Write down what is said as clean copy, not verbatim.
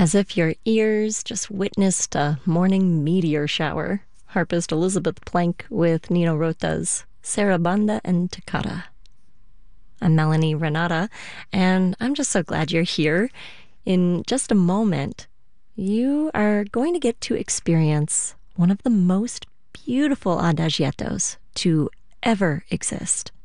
As if your ears just witnessed a morning meteor shower. Harpist Elizabeth Plank with Nino Rota's Sarabanda and Toccata. I'm Melanie Renata, and I'm just so glad you're here. In just a moment, you are going to get to experience one of the most beautiful adagiettos to ever exist.